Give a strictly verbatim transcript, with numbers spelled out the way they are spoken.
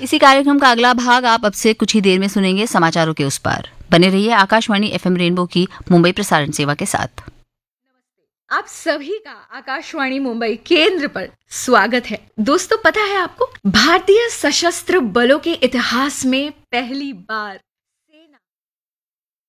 इसी कार्यक्रम का अगला भाग आप अब से कुछ ही देर में सुनेंगे समाचारों के उस पार। बने रहिए आकाशवाणी एफएम रेनबो की मुंबई प्रसारण सेवा के साथ। आप सभी का आकाशवाणी मुंबई केंद्र पर स्वागत है। दोस्तों, पता है आपको, भारतीय सशस्त्र बलों के इतिहास में पहली बार